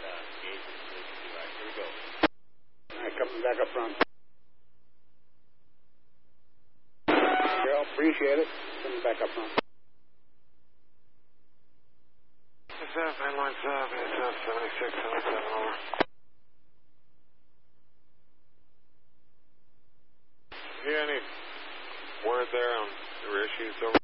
Here we go. All right, coming back up front. Carol, appreciate it. Coming back up front. SF, mainline 7, SF 7677, over. You got any word there on the issues over?